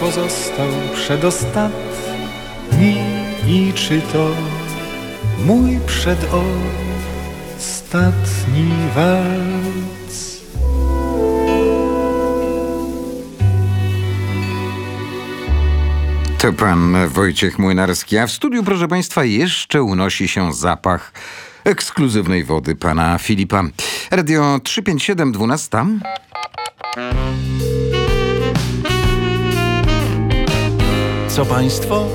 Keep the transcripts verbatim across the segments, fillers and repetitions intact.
pozostał przedostatni i czy to mój przedostatni walc? To pan Wojciech Młynarski, a w studiu, proszę państwa, jeszcze unosi się zapach ekskluzywnej wody pana Filipa. Radio trzysta pięćdziesiąt siedem, dwunasta. Co państwo?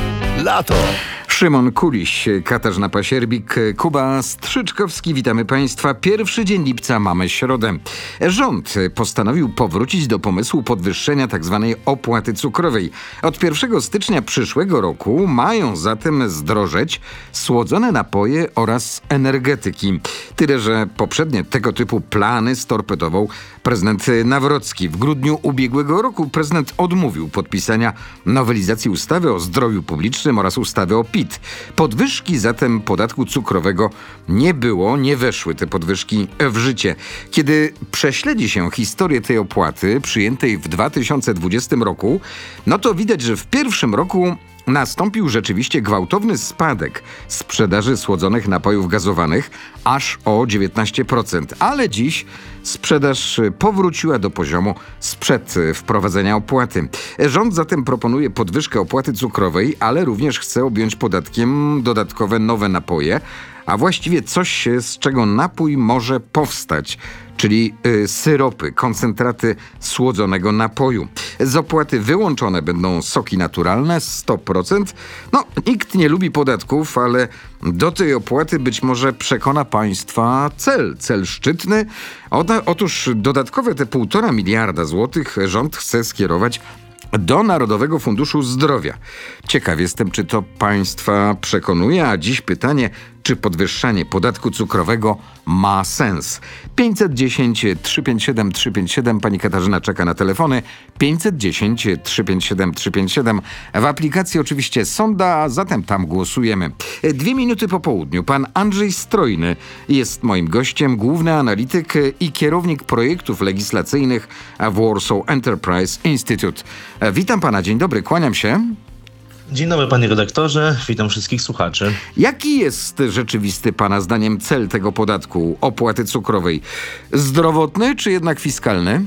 Lato. Szymon Kuliś, Katarzyna Pasierbik, Kuba Strzyczkowski. Witamy Państwa. Pierwszy dzień lipca, mamy środę. Rząd postanowił powrócić do pomysłu podwyższenia tzw. opłaty cukrowej. Od pierwszego stycznia przyszłego roku mają zatem zdrożeć słodzone napoje oraz energetyki. Tyle, że poprzednie tego typu plany storpedował prezydent Nawrocki. W grudniu ubiegłego roku prezydent odmówił podpisania nowelizacji ustawy o zdrowiu publicznym oraz ustawy o P I T. Podwyżki zatem podatku cukrowego nie było, nie weszły te podwyżki w życie. Kiedy prześledzi się historię tej opłaty przyjętej w dwa tysiące dwudziestym roku, no to widać, że w pierwszym roku nastąpił rzeczywiście gwałtowny spadek sprzedaży słodzonych napojów gazowanych aż o dziewiętnaście procent, ale dziś sprzedaż powróciła do poziomu sprzed wprowadzenia opłaty. Rząd zatem proponuje podwyżkę opłaty cukrowej, ale również chce objąć podatkiem dodatkowe nowe napoje, a właściwie coś, z czego napój może powstać, czyli y, syropy, koncentraty słodzonego napoju. Z opłaty wyłączone będą soki naturalne, sto procent. No, nikt nie lubi podatków, ale do tej opłaty być może przekona państwa cel, cel szczytny. Oda, otóż dodatkowe te półtora miliarda złotych rząd chce skierować do Narodowego Funduszu Zdrowia. Ciekaw jestem, czy to państwa przekonuje, a dziś pytanie, czy podwyższanie podatku cukrowego ma sens. pięćset dziesięć, trzysta pięćdziesiąt siedem, trzysta pięćdziesiąt siedem. Pani Katarzyna czeka na telefonie. pięćset dziesięć, trzysta pięćdziesiąt siedem, trzysta pięćdziesiąt siedem. W aplikacji oczywiście sonda, a zatem tam głosujemy. Dwie minuty po południu. Pan Andrzej Strojny jest moim gościem, główny analityk i kierownik projektów legislacyjnych w Warsaw Enterprise Institute. Witam pana, dzień dobry, kłaniam się. Dzień dobry panie redaktorze, witam wszystkich słuchaczy. Jaki jest rzeczywisty pana zdaniem cel tego podatku, opłaty cukrowej? Zdrowotny czy jednak fiskalny?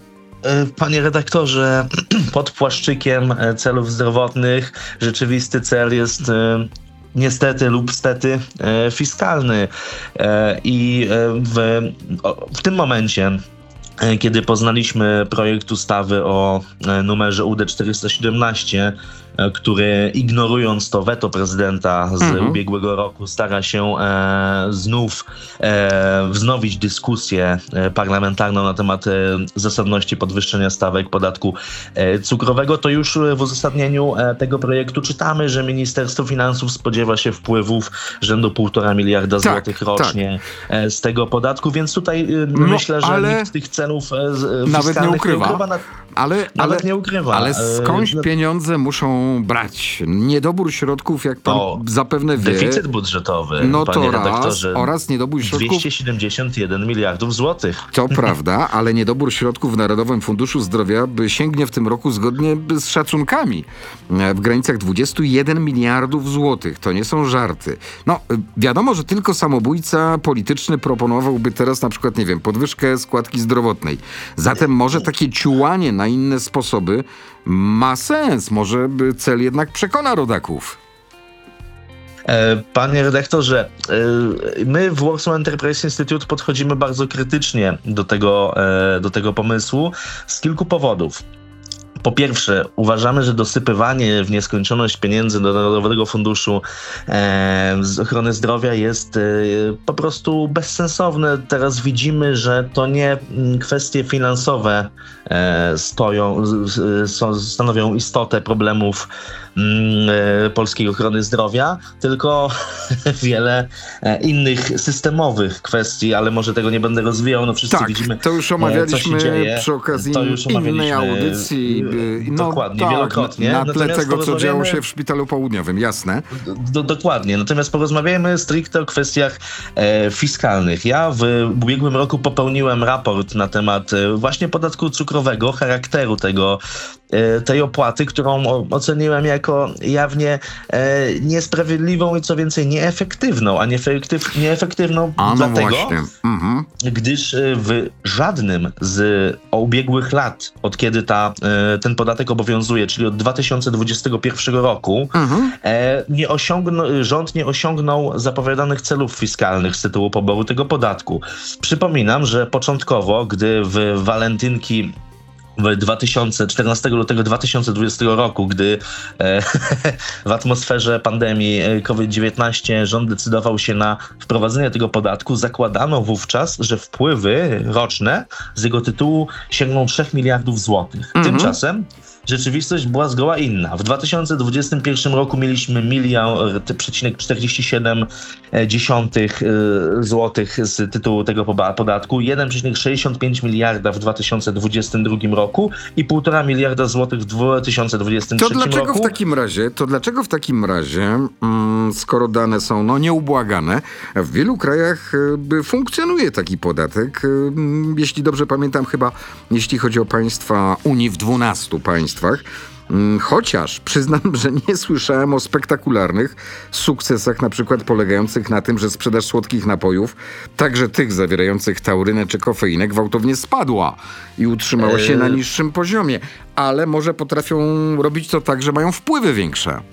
Panie redaktorze, pod płaszczykiem celów zdrowotnych rzeczywisty cel jest niestety lub stety fiskalny. I w, w tym momencie, kiedy poznaliśmy projekt ustawy o numerze U D czterysta siedemnaście, który ignorując to weto prezydenta z mhm. ubiegłego roku stara się e, znów e, wznowić dyskusję e, parlamentarną na temat e, zasadności podwyższenia stawek podatku e, cukrowego, to już w uzasadnieniu e, tego projektu czytamy, że Ministerstwo Finansów spodziewa się wpływów rzędu półtora miliarda tak, złotych rocznie tak. e, z tego podatku, więc tutaj e, no, myślę, że ale nikt z tych celów e, z, nawet nie ukrywa. Nie ukrywa na, ale, nawet ale, nie ukrywa. Ale skądś e, pieniądze muszą brać. Niedobór środków, jak pan o, zapewne wie. Deficyt budżetowy, no panie to raz, redaktorze, oraz niedobór środków. dwieście siedemdziesiąt jeden miliardów złotych. To prawda, ale niedobór środków w Narodowym Funduszu Zdrowia sięgnie w tym roku zgodnie z szacunkami w granicach dwadzieścia jeden miliardów złotych. To nie są żarty. No, wiadomo, że tylko samobójca polityczny proponowałby teraz na przykład, nie wiem, podwyżkę składki zdrowotnej. Zatem może takie ciułanie na inne sposoby ma sens. Może cel jednak przekona rodaków. Panie redaktorze, my w Warsaw Enterprise Institute podchodzimy bardzo krytycznie do tego, do tego pomysłu z kilku powodów. Po pierwsze, uważamy, że dosypywanie w nieskończoność pieniędzy do Narodowego Funduszu e, z ochrony zdrowia jest e, po prostu bezsensowne. Teraz widzimy, że to nie kwestie finansowe e, stoją, s, stanowią istotę problemów e, polskiej ochrony zdrowia, tylko wiele e, innych systemowych kwestii, ale może tego nie będę rozwijał. No wszyscy tak, widzimy, to już omawialiśmy co się dzieje. przy okazji to już innej audycji. No, dokładnie, tak, wielokrotnie. Na tle Natomiast tego, co porozmawiamy... działo się w Szpitalu Południowym, jasne. Do, dokładnie, natomiast porozmawiajmy stricte o kwestiach e, fiskalnych. Ja w ubiegłym roku popełniłem raport na temat e, właśnie podatku cukrowego, charakteru tego tej opłaty, którą oceniłem jako jawnie niesprawiedliwą i co więcej nieefektywną, a nieefektyw, nieefektywną a no dlatego, właśnie. Mhm. gdyż w żadnym z ubiegłych lat, od kiedy ta, ten podatek obowiązuje, czyli od dwa tysiące dwudziestego pierwszego roku, mhm. nie osiągnął, rząd nie osiągnął zapowiadanych celów fiskalnych z tytułu poboru tego podatku. Przypominam, że początkowo, gdy w walentynki w czternastego lutego dwa tysiące dwudziestego roku, gdy e, w atmosferze pandemii COVID dziewiętnaście rząd decydował się na wprowadzenie tego podatku, zakładano wówczas, że wpływy roczne z jego tytułu sięgną trzech miliardów złotych. Mhm. Tymczasem rzeczywistość była zgoła inna. W dwa tysiące dwudziestym pierwszym roku mieliśmy miliard przecinek czterdzieści siedem złotych z tytułu tego podatku, jeden przecinek sześćdziesiąt pięć miliarda w dwa tysiące dwudziestym drugim roku i półtora miliarda złotych w dwa tysiące dwudziestym trzecim roku. To dlaczego w takim razie, to dlaczego w takim razie, mm, skoro dane są no, nieubłagane, w wielu krajach y, funkcjonuje taki podatek, y, jeśli dobrze pamiętam, chyba jeśli chodzi o państwa Unii, w dwunastu państwach. Chociaż przyznam, że nie słyszałem o spektakularnych sukcesach, na przykład polegających na tym, że sprzedaż słodkich napojów, także tych zawierających taurynę czy kofeinę, gwałtownie spadła i utrzymała się na niższym poziomie. Ale może potrafią robić to tak, że mają wpływy większe.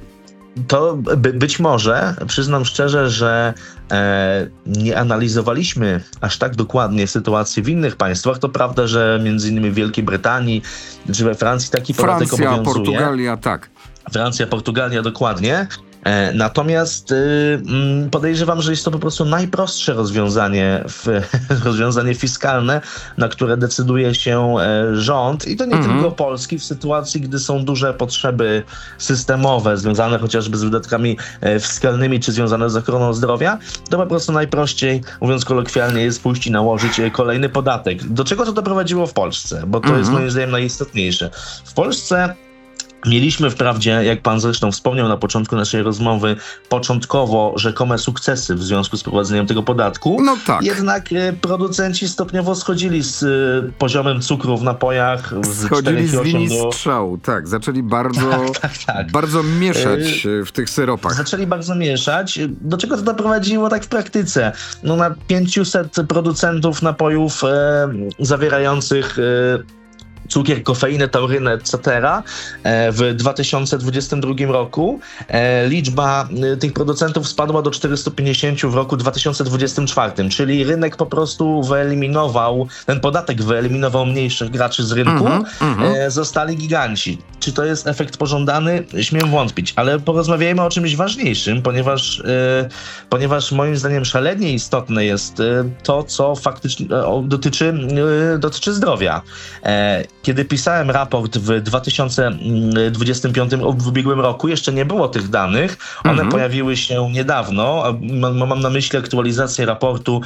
To by, być może, przyznam szczerze, że e, nie analizowaliśmy aż tak dokładnie sytuacji w innych państwach. To prawda, że między innymi w Wielkiej Brytanii czy we Francji taki podatek Francja, obowiązuje. Portugalia, tak. Francja, Portugalia, dokładnie. E, natomiast y, podejrzewam, że jest to po prostu najprostsze rozwiązanie, w, rozwiązanie fiskalne, na które decyduje się e, rząd i to nie mhm. tylko Polski, w sytuacji, gdy są duże potrzeby systemowe związane chociażby z wydatkami e, fiskalnymi czy związane z ochroną zdrowia, to po prostu najprościej, mówiąc kolokwialnie, jest pójść i nałożyć kolejny podatek. Do czego to doprowadziło w Polsce? Bo to mhm. jest moim zdaniem najistotniejsze. W Polsce mieliśmy wprawdzie, jak pan zresztą wspomniał na początku naszej rozmowy, początkowo rzekome sukcesy w związku z prowadzeniem tego podatku. No tak. Jednak y, producenci stopniowo schodzili z y, poziomem cukru w napojach. Z schodzili z linii do... strzału, tak. Zaczęli bardzo, tak, tak, tak. bardzo mieszać y, w tych syropach. Zaczęli bardzo mieszać. Do czego to doprowadziło tak w praktyce? No na pięciuset producentów napojów y, zawierających y, cukier, kofeinę, taurynę, et cetera w dwa tysiące dwudziestym drugim roku. Liczba tych producentów spadła do czterystu pięćdziesięciu w roku dwa tysiące dwudziestym czwartym, czyli rynek po prostu wyeliminował, ten podatek wyeliminował mniejszych graczy z rynku, mm-hmm, mm-hmm. zostali giganci. Czy to jest efekt pożądany? Śmiem wątpić, ale porozmawiajmy o czymś ważniejszym, ponieważ, e, ponieważ moim zdaniem szalenie istotne jest e, to, co faktycznie e, dotyczy, e, dotyczy zdrowia. E, Kiedy pisałem raport w dwa tysiące dwudziestym piątym, w ubiegłym roku, jeszcze nie było tych danych. One mhm. pojawiły się niedawno. Mam na myśli aktualizację raportu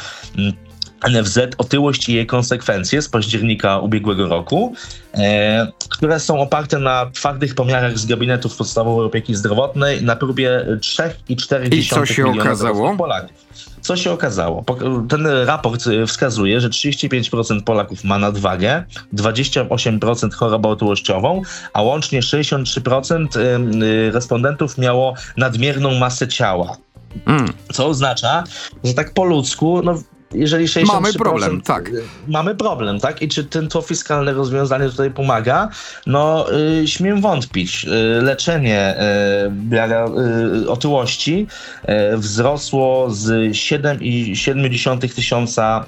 N F Z Otyłość i jej konsekwencje z października ubiegłego roku, e, które są oparte na twardych pomiarach z gabinetów podstawowej opieki zdrowotnej na próbie trzy i cztery dziesiąte miliona Polaków. Co się okazało? Ten raport wskazuje, że trzydzieści pięć procent Polaków ma nadwagę, dwadzieścia osiem procent chorobę otyłościową, a łącznie sześćdziesiąt trzy procent respondentów miało nadmierną masę ciała. Mm. Co oznacza, że tak po ludzku, no jeżeli sześćdziesiąt trzy procent mamy problem, tak. Mamy problem, tak? I czy ten, to fiskalne rozwiązanie tutaj pomaga? No, y, śmiem wątpić. Y, leczenie y, y, otyłości y, wzrosło z siedem przecinek siedem tysiąca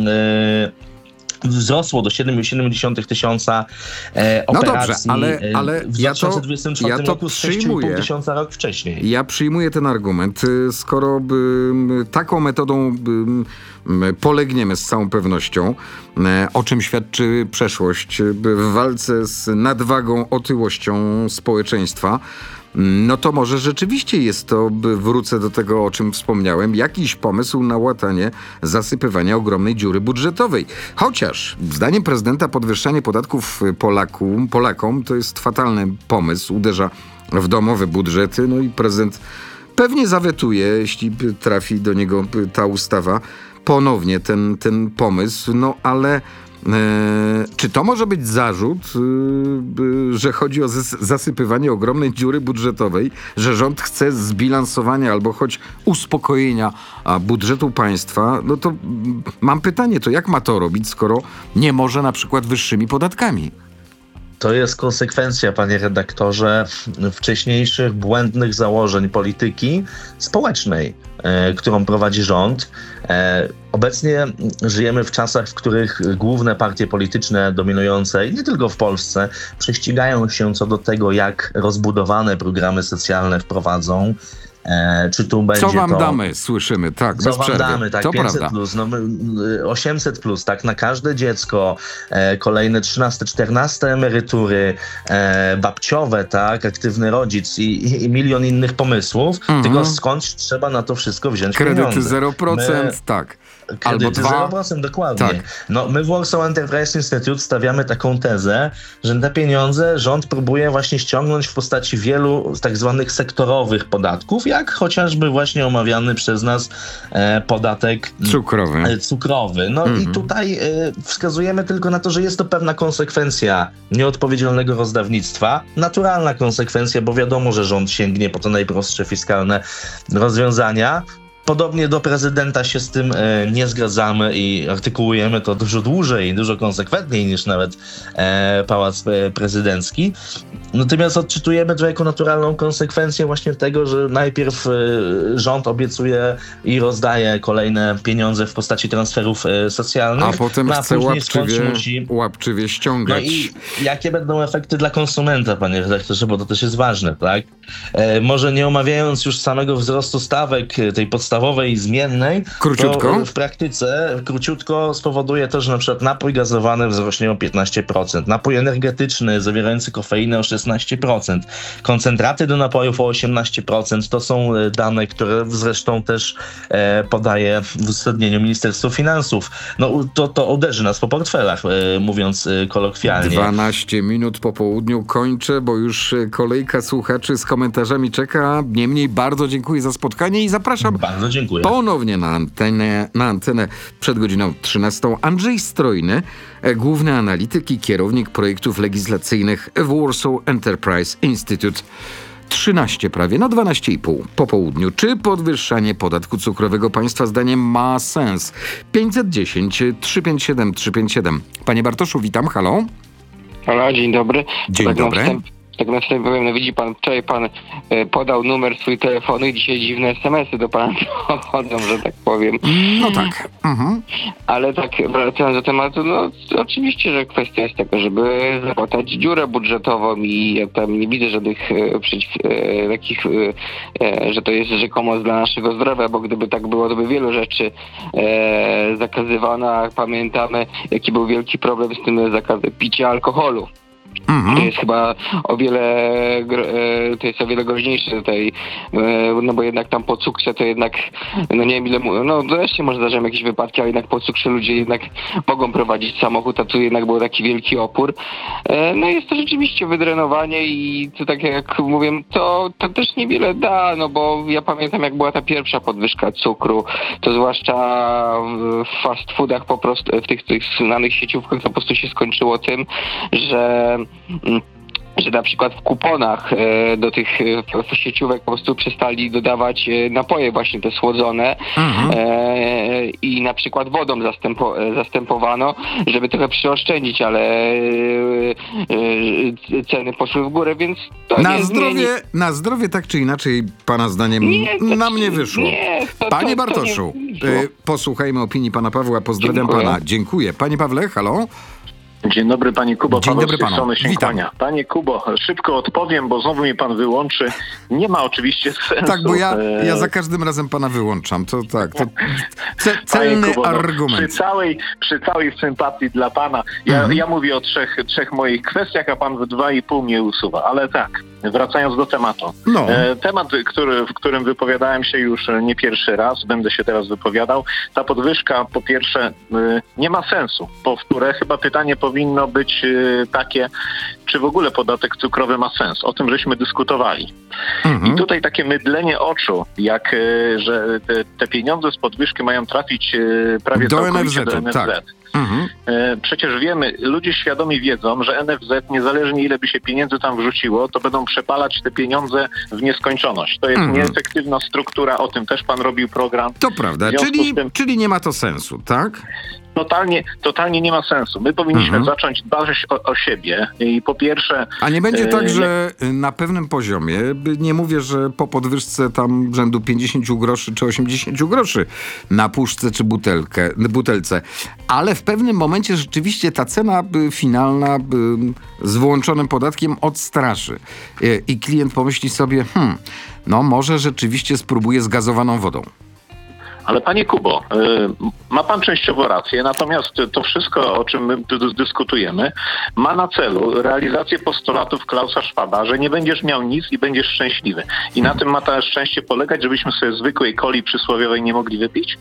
y, wzrosło do siedem przecinek siedem tysiąca e, operacji. No dobrze, ale, ale w ja dwa tysiące dwudziestym czwartym ja to roku z sześć i pół tysiąca rok wcześniej. Ja przyjmuję ten argument. Skoro by, taką metodą by, polegniemy z całą pewnością, o czym świadczy przeszłość w walce z nadwagą, otyłością społeczeństwa, no to może rzeczywiście jest to, wrócę do tego, o czym wspomniałem, jakiś pomysł na łatanie zasypywania ogromnej dziury budżetowej. Chociaż zdaniem prezydenta podwyższanie podatków Polaku, Polakom to jest fatalny pomysł, uderza w domowe budżety, no i prezydent pewnie zawetuje, jeśli trafi do niego ta ustawa, ponownie ten, ten pomysł, no ale czy to może być zarzut, e, że chodzi o zas- zasypywanie ogromnej dziury budżetowej, że rząd chce zbilansowania albo choć uspokojenia a, budżetu państwa? No to mm, mam pytanie, to jak ma to robić, skoro nie może na przykład wyższymi podatkami? To jest konsekwencja, panie redaktorze, wcześniejszych błędnych założeń polityki społecznej, e, którą prowadzi rząd. E, obecnie żyjemy w czasach, w których główne partie polityczne dominujące, i nie tylko w Polsce, prześcigają się co do tego, jak rozbudowane programy socjalne wprowadzą. E, czy tu będzie Co wam to... damy, słyszymy, tak, Co bez wam przerwy. damy, tak, to pięćset prawda. plus, no, osiemset plus, tak, na każde dziecko, e, kolejne trzynaste, czternaste emerytury, e, babciowe, tak, aktywny rodzic i, i, i milion innych pomysłów, Mhm. tylko skądś trzeba na to wszystko wziąć Kredyty pieniądze. zero procent, My- tak. Albo Kredyty dwa. zero procent, dokładnie. Tak. No, my w Warsaw Enterprise Institute stawiamy taką tezę, że te pieniądze rząd próbuje właśnie ściągnąć w postaci wielu tak zwanych sektorowych podatków, jak chociażby właśnie omawiany przez nas e, podatek Cukrowy. e, cukrowy. No Mhm. i tutaj e, wskazujemy tylko na to, że jest to pewna konsekwencja nieodpowiedzialnego rozdawnictwa. Naturalna konsekwencja, bo wiadomo, że rząd sięgnie po te najprostsze fiskalne rozwiązania. Podobnie do prezydenta się z tym e, nie zgadzamy i artykułujemy to dużo dłużej, dużo konsekwentniej niż nawet e, Pałac e, Prezydencki. Natomiast odczytujemy to jako naturalną konsekwencję właśnie tego, że najpierw e, rząd obiecuje i rozdaje kolejne pieniądze w postaci transferów e, socjalnych, A potem no, chce później skądś łapczywie, musi... łapczywie No ściągać. i jakie będą efekty dla konsumenta, panie redaktorze, bo to też jest ważne, tak? E, może nie omawiając już samego wzrostu stawek e, tej podstawowej i zmiennej, Króciutko? to w praktyce króciutko spowoduje to, że na przykład napój gazowany wzrośnie o piętnaście procent, napój energetyczny zawierający kofeinę o szesnaście procent, koncentraty do napojów o osiemnaście procent. To są e, dane, które zresztą też e, podaje w uzasadnieniu Ministerstwo Finansów. No to, to uderzy nas po portfelach, e, mówiąc e, kolokwialnie. dwanaście minut po południu kończę, bo już e, kolejka słuchaczy z komentarzami czeka. Niemniej bardzo dziękuję za spotkanie i zapraszam Bardzo dziękuję. ponownie na antenę, na antenę przed godziną trzynastą. Andrzej Strojny, e, główny analityk i kierownik projektów legislacyjnych w Warsaw Enterprise Institute. trzynaście prawie, no dwanaście i pół po południu. Czy podwyższanie podatku cukrowego państwa zdaniem ma sens? pięćset dziesięć, trzysta pięćdziesiąt siedem, trzysta pięćdziesiąt siedem. Panie Bartoszu, witam, halo. Halo, dzień dobry. Dzień tak dobry. Na wstęp, tak na wstęp powiem, no widzi pan, wczoraj pan e, podał numer swój telefonu i dzisiaj dziwne es em esy do pana dochodzą, że tak powiem. No tak. Mhm. Ale tak wracając do tematu, no oczywiście, że kwestia jest taka, żeby zapłatać dziurę budżetową i ja tam nie widzę żadnych e, przeciw, e, takich, e, że to jest rzekomo dla naszego zdrowia, bo gdyby tak było, to by wielu rzeczy e, zakazywano, a pamiętamy, jaki był wielki problem z tym zakazem picia alkoholu. Mhm. To jest chyba o wiele gro- e, to jest o wiele groźniejsze tutaj, e, no bo jednak tam po cukrze to jednak, no nie wiem ile, mu- no wreszcie może zdarzają jakieś wypadki, ale jednak po cukrze ludzie jednak mogą prowadzić samochód, a tu jednak był taki wielki opór. E, No jest to rzeczywiście wydrenowanie i to tak jak mówię, to, to też niewiele da, no bo ja pamiętam jak była ta pierwsza podwyżka cukru, to zwłaszcza w fast foodach po prostu, w tych, tych znanych sieciówkach to po prostu się skończyło tym, że że na przykład w kuponach e, do tych e, sieciówek po prostu przestali dodawać e, napoje właśnie te słodzone Mhm. e, i na przykład wodą zastępo, e, zastępowano, żeby trochę przyoszczędzić, ale e, e, ceny poszły w górę, więc to Na nie zdrowie, zmieni. na zdrowie tak czy inaczej, pana zdaniem, Nie, to- na mnie wyszło. nie, to- Panie to- to Bartoszu, nie wyszło. y, posłuchajmy opinii pana Pawła. Pozdrawiam Dziękuję. pana. Dziękuję. Panie Pawle, halo? Dzień dobry Panie Kubo, Dzień Paweł dobry z tej panu. strony się Witam. kłania. Panie Kubo, szybko odpowiem, bo znowu mnie pan wyłączy. Nie ma oczywiście sensu. Tak, bo ja, e, ja za każdym razem pana wyłączam. To tak, to ce, Panie celny Kubo, no, przy, argument. całej, przy całej sympatii dla pana, ja, Mhm. ja mówię o trzech, trzech moich kwestiach, a pan w dwa i pół mnie usuwa. Ale tak, wracając do tematu. No, E, temat, który, w którym wypowiadałem się już nie pierwszy raz, będę się teraz wypowiadał. Ta podwyżka po pierwsze e, nie ma sensu. Powtórę, chyba pytanie powinno być e, takie, czy w ogóle podatek cukrowy ma sens. O tym żeśmy dyskutowali. mhm. I tutaj takie mydlenie oczu, jak e, że te, te pieniądze z podwyżki mają trafić e, prawie Do całkowicie en ef zetu, do en ef zet. tak. Mhm. E, przecież wiemy, ludzie świadomi wiedzą, że N F Z, niezależnie ile by się pieniędzy tam wrzuciło, to będą przepalać te pieniądze w nieskończoność. To jest Mhm. nieefektywna struktura, o tym też pan robił program. To prawda, W związku czyli, z tym- czyli nie ma to sensu, tak? Totalnie, totalnie nie ma sensu. My powinniśmy Mhm. zacząć dbać o, o siebie i po pierwsze... A nie będzie e, tak, że na pewnym poziomie, by- nie mówię, że po podwyżce tam rzędu pięćdziesiąt groszy czy osiemdziesiąt groszy na puszce czy butelkę, butelce, ale w pewnym momencie rzeczywiście ta cena by, finalna by, z wyłączonym podatkiem odstraszy. E, I klient pomyśli sobie, hmm, no może rzeczywiście spróbuję z gazowaną wodą. Ale panie Kubo, y, ma pan częściowo rację, natomiast to wszystko, o czym my tu dyskutujemy, ma na celu realizację postulatów Klausa Schwaba, że nie będziesz miał nic i będziesz szczęśliwy. I na tym ma to szczęście polegać, żebyśmy sobie zwykłej coli przysłowiowej nie mogli wypić?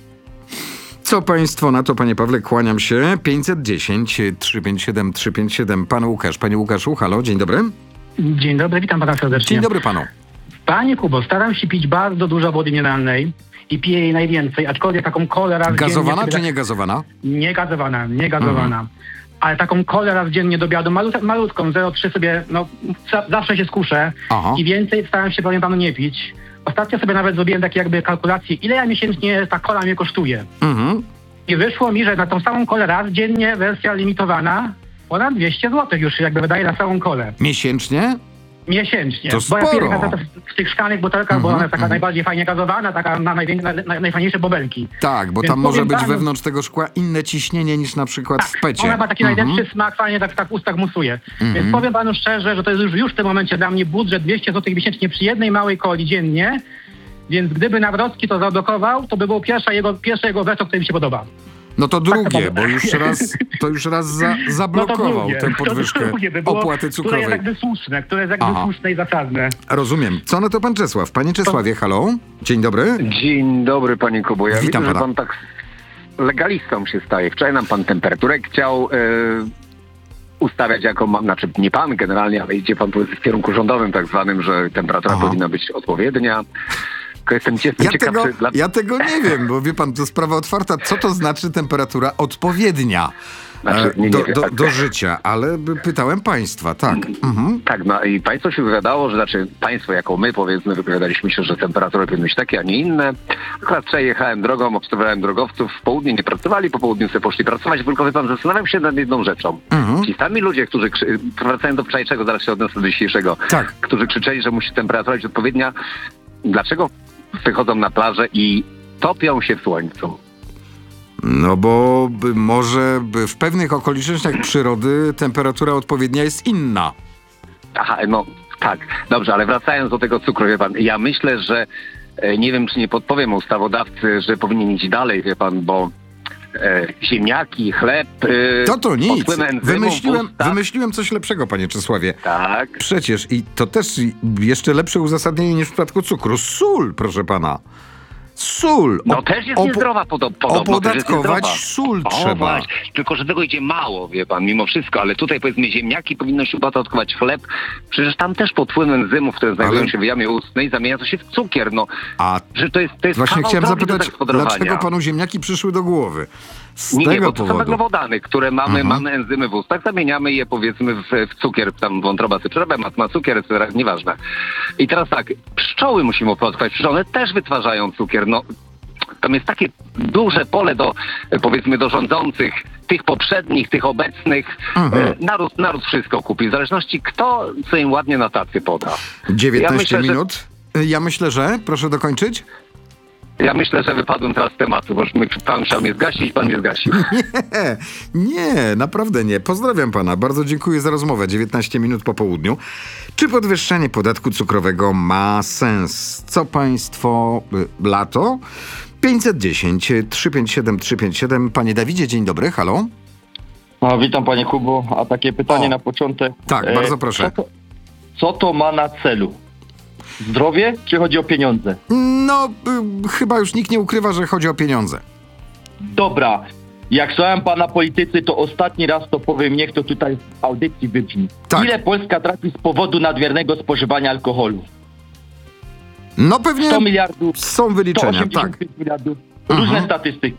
Co państwo na to, panie Pawle? Kłaniam się. pięćset dziesięć, trzysta pięćdziesiąt siedem, trzysta pięćdziesiąt siedem. Pan Łukasz. Panie Łukaszu, halo, dzień dobry. Dzień dobry, witam pana serdecznie. Dzień dobry panu. Panie Kubo, staram się pić bardzo dużo wody mineralnej i piję jej najwięcej, aczkolwiek taką kolę raz Gazowana dziennie... czy nie gazowana? Nie gazowana, nie gazowana. Mhm. Ale taką kolę raz dziennie do obiadu, malut, malutką, zero przecinek trzy sobie, no za, zawsze się skuszę Aha. i więcej staram się, powiem panu, nie pić. Ostatnio sobie nawet zrobiłem takie jakby kalkulacje, ile ja miesięcznie ta kola mnie kosztuje. Mhm. I wyszło mi, że na tą samą kolę raz dziennie, wersja limitowana, ponad dwieście złotych już jakby wydaje na całą kolę. Miesięcznie? Miesięcznie. To bo ja sporo. piję na- na- w tych szklanych butelkach, bo Mhm, ona jest taka mhm. najbardziej fajnie gazowana, taka na, najwię- na, na najfajniejsze bobelki. Tak, bo Więc tam może powiem być panu- wewnątrz tego szkła inne ciśnienie niż na przykład w pecie. Ona ma taki Mhm. najlepszy smak, fajnie tak, tak w ustach musuje. Mhm. Więc powiem panu szczerze, że to jest już, już w tym momencie dla mnie budżet dwieście złotych miesięcznie przy jednej małej coli dziennie. Więc gdyby Nawrocki to zablokował, to by było pierwsza jego, pierwsze jego weto, które mi się podoba. No to drugie, powiem. bo już raz, to już raz za, No zablokował to drugie, tę to podwyżkę drugie by było, opłaty które jest cukrowej. jakby słuszne, które jest jakby Aha. słuszne i zasadne. Rozumiem. Co na to pan Czesław? Panie Czesławie, halo? Dzień dobry. Dzień dobry, panie Kubo. Ja Witam widzę, pana. że pan tak legalistą się staje. Wczoraj nam pan temperaturę chciał e, ustawiać jako, ma- znaczy nie pan generalnie, ale idzie pan w kierunku rządowym tak zwanym, że temperatura Aha. powinna być odpowiednia. Tylko jestem, jestem Ja ciekaw, tego, czy dla... ja tego nie wiem, bo wie pan, to sprawa otwarta. Co to znaczy temperatura odpowiednia Znaczy, e, nie, nie do, wiem, do, tak. do życia? Ale by- pytałem państwa, tak. Mhm. Tak, no i państwo się wypowiadało, że znaczy państwo jako my powiedzmy wypowiadaliśmy się, że temperatury powinny być takie, a nie inne. Akurat wczoraj jechałem drogą, obserwowałem drogowców, w południe nie pracowali, po południu sobie poszli pracować, tylko wie pan, zastanawiam się nad jedną rzeczą. Mhm. Ci sami ludzie, którzy, krzy... wracając do wczorajszego, zaraz się odniosę do dzisiejszego, Tak. którzy krzyczeli, że musi temperatura być odpowiednia, dlaczego wychodzą na plażę i topią się w słońcu? No bo by, może by w pewnych okolicznościach przyrody temperatura odpowiednia jest inna. Aha, no tak, dobrze, ale wracając do tego cukru, wie pan, ja myślę, że e, nie wiem, czy nie podpowiem ustawodawcy, że powinien iść dalej, wie pan, bo e, ziemniaki, chleb... E, To to nic. pod wpływem enzymów Wymyśliłem, w ustach- wymyśliłem coś lepszego, panie Czesławie. Tak, Przecież i to też jeszcze lepsze uzasadnienie niż w przypadku cukru. Sól, proszę pana. Sól. no Op- też jest op- niezdrowa podo- podobno. też jest Opodatkować niezdrowa. sól O, trzeba. właśnie. Tylko, że tego idzie mało, wie pan, mimo wszystko, ale tutaj powiedzmy ziemniaki powinno się opodatkować chleb, przecież tam też pod wpływem enzymów, które znajdują Ale- się w jamie ustnej, zamienia to się w cukier, no. A Że to jest, to jest właśnie kawał chciałem drogi do zapytać, zagospodarowania. dlaczego panu ziemniaki przyszły do głowy? Z Nie, nie, tego bo to są powodu. węglowodany, które mamy, Mhm. mamy enzymy w ustach, zamieniamy je powiedzmy w, w cukier, tam wątroba sytrowa, ma cukier, nieważne. I teraz tak, pszczoły musimy opodatkować, pszczoły one też wytwarzają cukier, no. Tam jest takie duże pole do, e, powiedzmy, do rządzących, tych poprzednich, tych obecnych. Mhm. E, naród, naród wszystko kupi, w zależności kto co im ładnie na tacy poda. dziewiętnaście Ja myślę, że- minut. Ja myślę, że... Proszę dokończyć. Ja myślę, że wypadłem teraz z tematu, bo my- pan chciał mnie zgasić, pan mnie zgasił. Nie, nie, naprawdę nie. Pozdrawiam pana. Bardzo dziękuję za rozmowę. dziewiętnaście minut po południu. Czy podwyższenie podatku cukrowego ma sens? Co państwo... y, Lato? pięćset dziesięć, trzysta pięćdziesiąt siedem, trzysta pięćdziesiąt siedem. Panie Dawidzie, dzień dobry. Halo? No, witam panie Kubo, a takie pytanie O, na początek. tak, E, bardzo proszę. Co to, co to ma na celu? Zdrowie, czy chodzi o pieniądze? No, y, chyba już nikt nie ukrywa, że chodzi o pieniądze. Dobra, jak słuchałem pana politycy, to ostatni raz to powiem, niech to tutaj w audycji wybrzmi. Tak. Ile Polska traci z powodu nadmiernego spożywania alkoholu? No pewnie sto miliardów, są sto wyliczenia, osiemdziesiąt tak. pięć miliardów, Mhm. różne statystyki.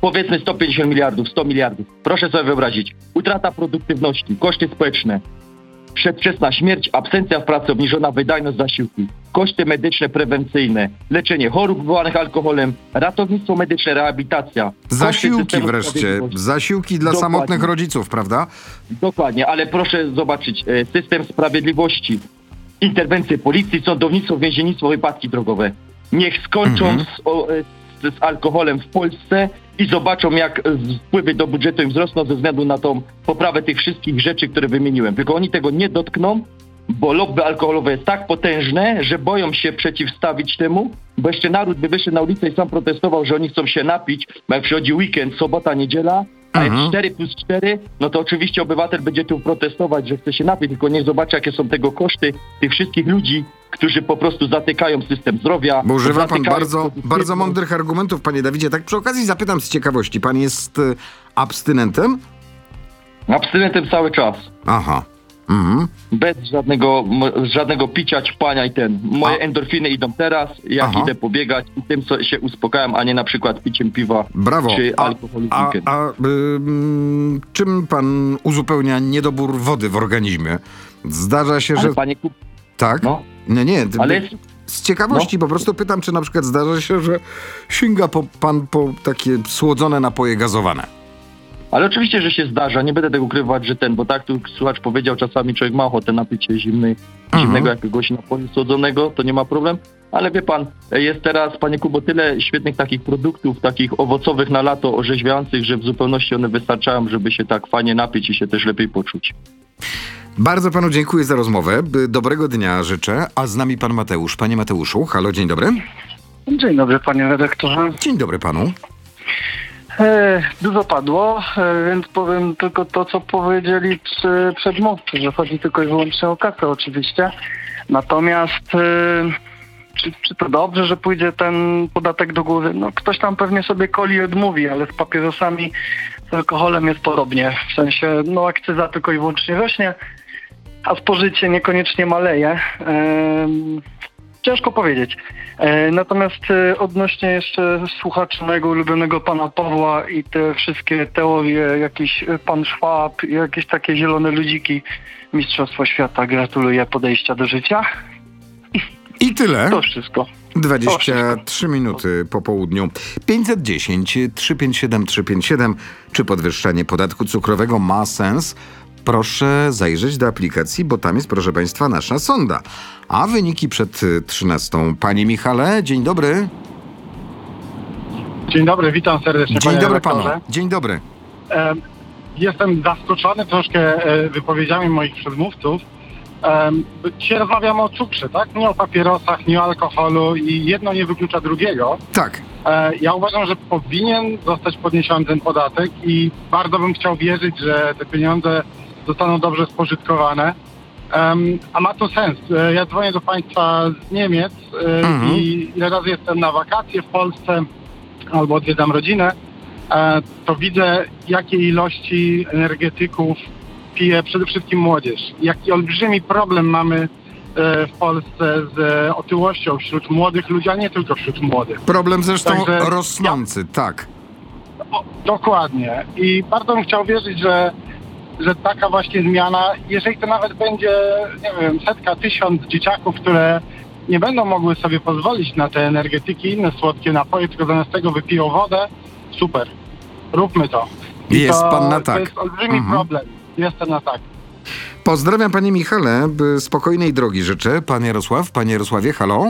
powiedzmy sto pięćdziesiąt miliardów, sto miliardów. Proszę sobie wyobrazić. Utrata produktywności, koszty społeczne, przedwczesna śmierć, absencja w pracy, obniżona wydajność zasiłki, koszty medyczne prewencyjne, leczenie chorób wywołanych alkoholem, ratownictwo medyczne, rehabilitacja. koszty Zasiłki systemu wreszcie. sprawiedliwości. Zasiłki dla Dokładnie. samotnych rodziców, prawda? Dokładnie, ale proszę zobaczyć, e, system sprawiedliwości, interwencje policji, sądownictwo, więziennictwo, wypadki drogowe. Niech skończą Mhm. z, o, e, z, z alkoholem w Polsce i zobaczą, jak e, wpływy do budżetu im wzrosną ze względu na tą poprawę tych wszystkich rzeczy, które wymieniłem. Tylko oni tego nie dotkną, bo lobby alkoholowe jest tak potężne, że boją się przeciwstawić temu, bo jeszcze naród by wyszedł na ulicę i sam protestował, że oni chcą się napić, bo jak przychodzi weekend, sobota, niedziela, a Mhm. jak cztery plus cztery, no to oczywiście obywatel będzie tu protestować, że chce się napić, tylko niech zobaczy, jakie są tego koszty tych wszystkich ludzi, którzy po prostu zatykają system zdrowia. Bo używa pan zatykają bardzo, produktywność. bardzo mądrych argumentów, panie Dawidzie. Tak przy okazji zapytam z ciekawości. Pan jest y, abstynentem? Abstynentem cały czas. Aha. Mhm. Bez żadnego, m- żadnego picia, ćpania i ten. Moje A- endorfiny idą teraz, jak Aha. idę pobiegać i tym so, się uspokajam, a nie na przykład piciem piwa Brawo. czy A, alkoholu w a, weekend. a ym, czym pan uzupełnia niedobór wody w organizmie? Zdarza się, Ale że... panie Kup, Tak? no, Nie, nie. ty- ale jest, Z ciekawości po prostu pytam, czy na przykład zdarza się, że sięga po, pan po takie słodzone napoje gazowane. ale oczywiście, że się zdarza, nie będę tego ukrywać, że ten, bo tak tu słuchacz powiedział, czasami człowiek ma ochotę napić się zimnej, Mhm. zimnego jakiegoś napoju słodzonego, to nie ma problem, ale wie pan, jest teraz, panie Kubo, tyle świetnych takich produktów, takich owocowych na lato, orzeźwiających, że w zupełności one wystarczają, żeby się tak fajnie napić i się też lepiej poczuć. Bardzo panu dziękuję za rozmowę. B- Dobrego dnia życzę. A z nami pan Mateusz. Panie Mateuszu, halo, dzień dobry. Dzień dobry, panie redaktorze. Dzień dobry panu. E, dużo padło, e, więc powiem tylko to, co powiedzieli przy przedmówcy, że chodzi tylko i wyłącznie o kasę oczywiście. Natomiast e, czy, czy to dobrze, że pójdzie ten podatek do góry? No ktoś tam pewnie sobie coli odmówi, ale z papierosami, z alkoholem jest podobnie. W sensie, no akcyza tylko i wyłącznie rośnie, a spożycie niekoniecznie maleje. E, Ciężko powiedzieć. E, natomiast e, odnośnie jeszcze słuchaczy mojego ulubionego pana Pawła i te wszystkie teorie, jakiś e, pan Schwab, jakieś takie zielone ludziki, Mistrzostwo Świata, gratuluję podejścia do życia. I tyle. To wszystko. dwadzieścia trzy minuty po południu. pięćset dziesięć, trzysta pięćdziesiąt siedem, trzysta pięćdziesiąt siedem. Czy podwyższenie podatku cukrowego ma sens? Proszę zajrzeć do aplikacji, bo tam jest, proszę państwa, nasza sonda. A wyniki przed y, trzynastą. Panie Michale, dzień dobry. Dzień dobry, witam serdecznie. Dzień panie dobry redaktorze. panu. Dzień dobry. E, Jestem zaskoczony troszkę e, wypowiedziami moich przedmówców. E, Dzisiaj rozmawiamy o cukrze, tak? Nie o papierosach, nie o alkoholu i jedno nie wyklucza drugiego. Tak. E, Ja uważam, że powinien zostać podniesiony ten podatek i bardzo bym chciał wierzyć, że te pieniądze zostaną dobrze spożytkowane. Um, a ma to sens. E, Ja dzwonię do państwa z Niemiec e, Mhm. i ile razy jestem na wakacje w Polsce albo odwiedzam rodzinę, e, to widzę, jakie ilości energetyków pije przede wszystkim młodzież. Jaki olbrzymi problem mamy e, w Polsce z e, otyłością wśród młodych ludzi, a nie tylko wśród młodych. Problem zresztą Także rosnący, tak. O, dokładnie. I bardzo bym chciał wierzyć, że, że taka właśnie zmiana, jeżeli to nawet będzie, nie wiem, setka, tysiąc dzieciaków, które nie będą mogły sobie pozwolić na te energetyki, inne słodkie napoje, tylko zamiast tego wypiją wodę, super. Róbmy to. I Jest to, pan na To tak. jest olbrzymi Mhm. problem. Jestem na tak. Pozdrawiam panie Michale. B- Spokojnej drogi życzę. Pan Jarosław, panie Jarosławie, halo.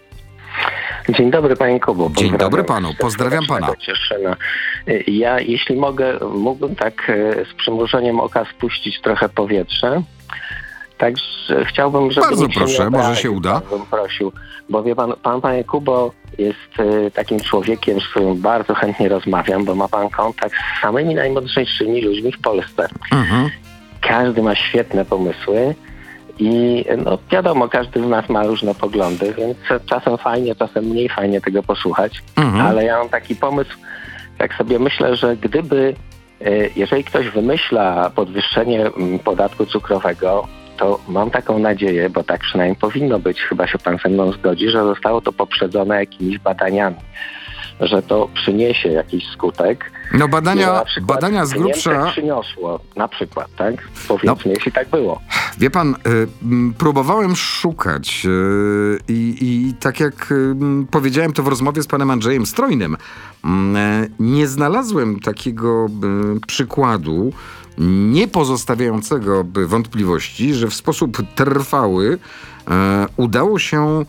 Dzień dobry, panie Kubo. Dzień Pozdrawiam dobry panu. Pozdrawiam pana. Cieszyna. Ja, jeśli mogę, mógłbym tak e, z przymrużeniem oka spuścić trochę powietrze. Także chciałbym, żeby... Bardzo nikt się proszę, nie może obraził, się uda. Bym prosił, bo wie pan, pan, panie Kubo, jest e, takim człowiekiem, z którym bardzo chętnie rozmawiam, bo ma pan kontakt z samymi najmądrzejszymi ludźmi w Polsce. Mhm. Każdy ma świetne pomysły i no wiadomo, każdy z nas ma różne poglądy, więc czasem fajnie, czasem mniej fajnie tego posłuchać, Mhm. ale ja mam taki pomysł, tak sobie myślę, że gdyby, e, jeżeli ktoś wymyśla podwyższenie mm, podatku cukrowego, to mam taką nadzieję, bo tak przynajmniej powinno być, chyba się pan ze mną zgodzi, że zostało to poprzedzone jakimiś badaniami. że to przyniesie jakiś skutek. No badania, na przykład badania z w Niemczech grubsza... przyniosło, na przykład, tak? Powiedzmy, No. jeśli tak było. Wie pan, y, m, próbowałem szukać y, i, i tak jak y, powiedziałem to w rozmowie z panem Andrzejem Strojnym, y, nie znalazłem takiego y, przykładu nie pozostawiającego y, wątpliwości, że w sposób trwały y, udało się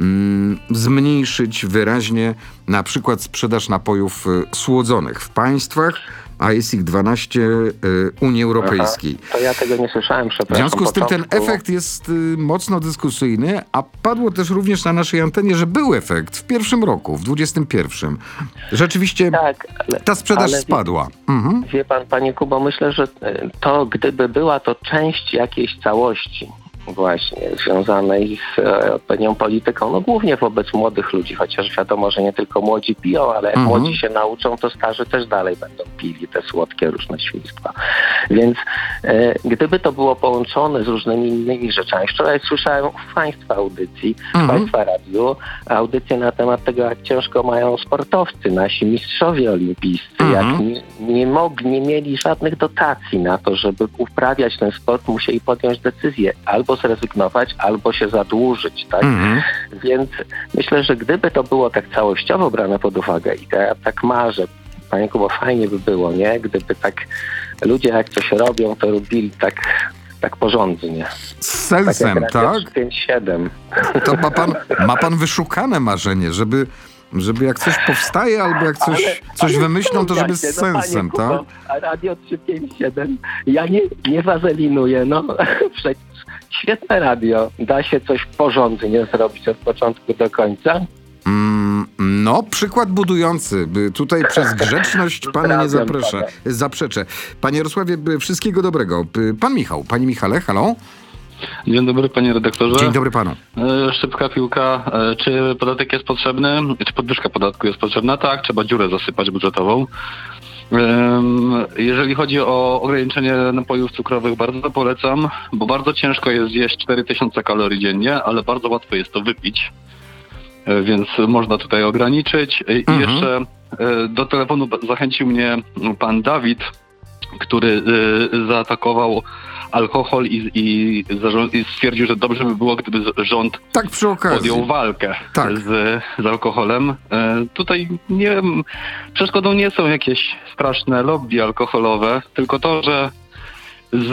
mm, zmniejszyć wyraźnie na przykład sprzedaż napojów y, słodzonych w państwach, a jest ich dwanaście y, Unii Europejskiej. Aha, to ja tego nie słyszałem, W przepraszam. związku z tym ten początku. efekt jest y, mocno dyskusyjny, a padło też również na naszej antenie, że był efekt w pierwszym roku, w dwudziestym pierwszym. Rzeczywiście Tak, ale, ta sprzedaż ale spadła. Mhm. Wie pan, panie Kubo, myślę, że to gdyby była to część jakiejś całości właśnie związanej z e, odpowiednią polityką, no głównie wobec młodych ludzi, chociaż wiadomo, że nie tylko młodzi piją, ale jak Mhm. młodzi się nauczą, to starzy też dalej będą pili te słodkie różne świństwa. Więc e, gdyby to było połączone z różnymi innymi rzeczami. Wczoraj słyszałem w państwa audycji, w Mhm. państwa radiu, audycję na temat tego, jak ciężko mają sportowcy, nasi mistrzowie olimpijscy, Mhm. jak nie, nie mogli, nie mieli żadnych dotacji na to, żeby uprawiać ten sport, musieli podjąć decyzję albo zrezygnować, albo się zadłużyć, tak? Mhm. Więc myślę, że gdyby to było tak całościowo brane pod uwagę i to ja tak marzę, panie Kubo, fajnie by było, nie? Gdyby tak ludzie jak coś robią, to robili tak, tak porządnie. Z sensem, tak? tak? Jak pięć siedem. To ma pan, ma pan wyszukane marzenie, żeby, żeby jak coś powstaje albo jak coś, Ale- coś ale wymyślą, to żeby z słuchajcie, no, panie sensem, Kubo, tak? A Radio trzysta pięćdziesiąt siedem, ja nie, nie wazelinuję, no przecież świetne radio, da się coś porządnie zrobić od początku do końca. Mm, no, przykład budujący. By Tutaj przez grzeczność pana nie Pozdrawiam zapraszę, pana. zaprzeczę. Panie Jarosławie, by wszystkiego dobrego. By Pan Michał, panie Michale, halo? Dzień dobry, panie redaktorze. Dzień dobry panu. E, Szybka piłka. E, Czy podatek jest potrzebny? Czy podwyżka podatku jest potrzebna? Tak, trzeba dziurę zasypać budżetową. Em, Jeżeli chodzi o ograniczenie napojów cukrowych, bardzo polecam, bo bardzo ciężko jest zjeść cztery tysiące kalorii dziennie, ale bardzo łatwo jest to wypić. E, Więc można tutaj ograniczyć. I Mhm. jeszcze e, do telefonu ba- zachęcił mnie pan Dawid, który e, zaatakował alkohol i, i, zarząd, i stwierdził, że dobrze by było, gdyby z- rząd Tak przy okazji. podjął walkę Tak. z, z alkoholem. E, tutaj nie wiem, przeszkodą nie są jakieś straszne lobby alkoholowe, tylko to, że z,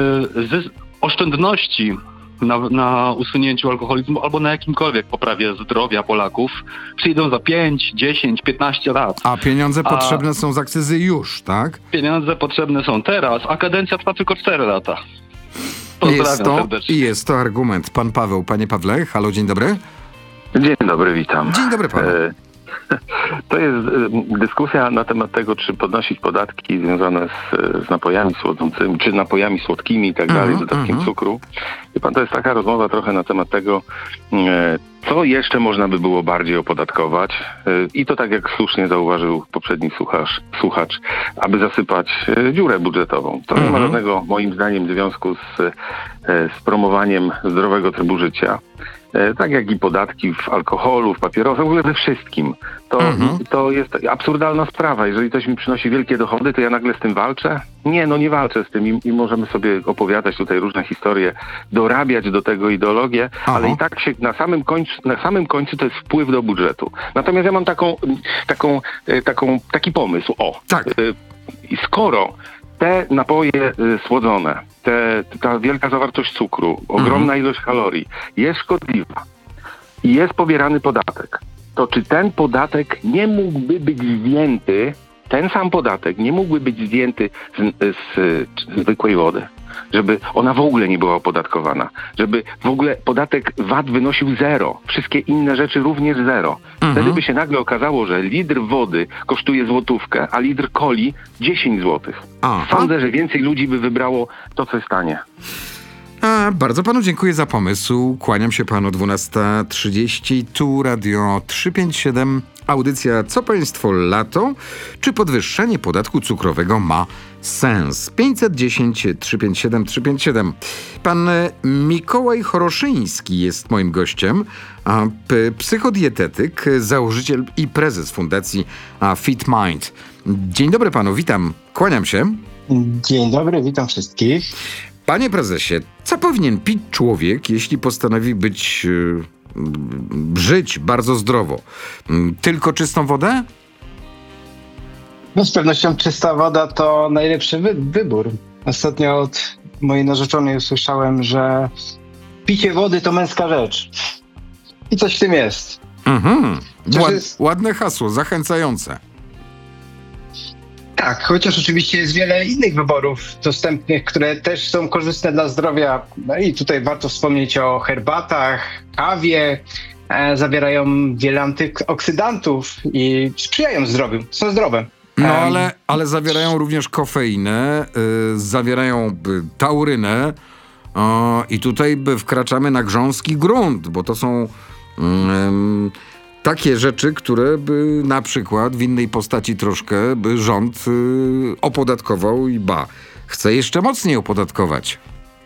z oszczędności na, na usunięciu alkoholizmu albo na jakimkolwiek poprawie zdrowia Polaków przyjdą za pięć, dziesięć, piętnaście lat. A pieniądze A- potrzebne są z akcyzy już, tak? Pieniądze potrzebne są teraz, a kadencja trwa tylko cztery lata. Pozdrawiam Jest to, serdecznie. i jest to argument. Pan Paweł, panie Pawle, halo, dzień dobry. Dzień dobry, witam. Dzień dobry panu. E, To jest e, dyskusja na temat tego, czy podnosić podatki związane z, z napojami słodzącymi, czy napojami słodkimi i tak dalej, Mhm, z dodatkiem mhm. cukru. Wie pan, to jest taka rozmowa trochę na temat tego, e, co jeszcze można by było bardziej opodatkować. E, I to tak jak słusznie zauważył poprzedni słuchacz, słuchacz aby zasypać e, dziurę budżetową. To nie ma Mhm. żadnego, moim zdaniem, związku z, e, z promowaniem zdrowego trybu życia. E, Tak jak i podatki w alkoholu, w papierosach, w ogóle we wszystkim. To, Mhm. to jest absurdalna sprawa. Jeżeli coś mi przynosi wielkie dochody, to ja nagle z tym walczę? Nie, no nie walczę z tym i, i możemy sobie opowiadać tutaj różne historie, dorabiać do tego ideologię, Aha. ale i tak się na samym końcu, na samym końcu to jest wpływ do budżetu. Natomiast ja mam taką, taką, e, taką, taki pomysł. O, Tak. e, i skoro te napoje y, słodzone, te, ta wielka zawartość cukru, ogromna ilość kalorii jest szkodliwa i jest pobierany podatek, to czy ten podatek nie mógłby być zdjęty, ten sam podatek nie mógłby być zdjęty z, z, z zwykłej wody? Żeby ona w ogóle nie była opodatkowana. Żeby w ogóle podatek V A T wynosił zero. Wszystkie inne rzeczy również zero. Wtedy by się nagle okazało, że litr wody kosztuje złotówkę, a litr coli dziesięć złotych. Aha. Sądzę, że więcej ludzi by wybrało to, co jest tanie. A, bardzo panu dziękuję za pomysł. Kłaniam się panu. dwunasta trzydzieści. Tu Radio trzysta pięćdziesiąt siedem. Audycja Co państwo lato? Czy podwyższenie podatku cukrowego ma sens? pięćset dziesięć trzysta pięćdziesiąt siedem trzysta pięćdziesiąt siedem. Pan Mikołaj Choroszyński jest moim gościem. A, p- psychodietetyk, założyciel i prezes fundacji a, Fit Mind. Dzień dobry panu, witam. Kłaniam się. Dzień dobry, witam wszystkich. Panie prezesie, co powinien pić człowiek, jeśli postanowi być, yy, żyć bardzo zdrowo? Tylko czystą wodę? No z pewnością czysta woda to najlepszy wy- wybór. Ostatnio od mojej narzeczonej usłyszałem, że picie wody to męska rzecz. I coś w tym jest. Mhm. Ład, jest... Ładne hasło, zachęcające. Tak, chociaż oczywiście jest wiele innych wyborów dostępnych, które też są korzystne dla zdrowia. No i tutaj warto wspomnieć o herbatach, kawie. E, zawierają wiele antyoksydantów i sprzyjają zdrowiu, są zdrowe. No ale, ale zawierają również kofeinę, yy, zawierają y, taurynę yy, i tutaj by wkraczamy na grząski grunt, bo to są yy, takie rzeczy, które by na przykład w innej postaci troszkę by rząd yy, opodatkował i ba, chce jeszcze mocniej opodatkować.